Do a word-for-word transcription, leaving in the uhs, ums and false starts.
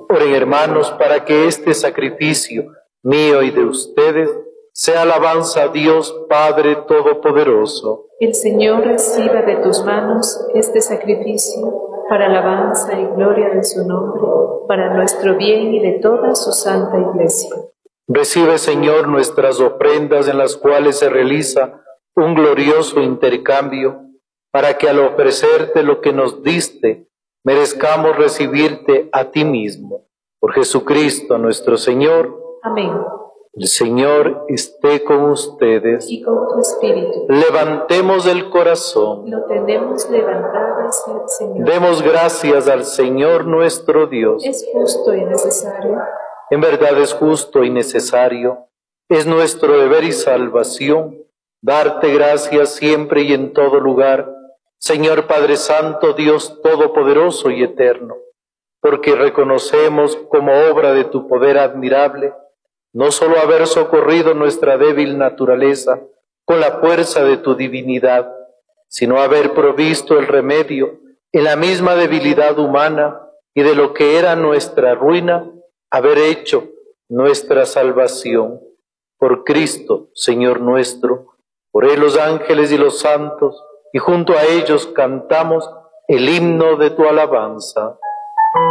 Oren, hermanos, para que este sacrificio mío y de ustedes sea alabanza a Dios Padre Todopoderoso. El Señor reciba de tus manos este sacrificio para alabanza y gloria de su nombre, para nuestro bien y de toda su santa Iglesia. Recibe, Señor, nuestras ofrendas en las cuales se realiza un glorioso intercambio, para que al ofrecerte lo que nos diste, merezcamos recibirte a ti mismo. Por Jesucristo nuestro Señor. Amén. El Señor esté con ustedes. Y con tu espíritu. Levantemos el corazón. Lo tenemos levantado hacia el Señor. Demos gracias al Señor nuestro Dios. Es justo y necesario. En verdad es justo y necesario. Es nuestro deber y salvación darte gracias siempre y en todo lugar, Señor Padre Santo, Dios Todopoderoso y Eterno, porque reconocemos como obra de tu poder admirable no solo haber socorrido nuestra débil naturaleza con la fuerza de tu divinidad, sino haber provisto el remedio en la misma debilidad humana y de lo que era nuestra ruina, haber hecho nuestra salvación. Por Cristo, Señor nuestro, por Él los ángeles y los santos, y junto a ellos cantamos el himno de tu alabanza.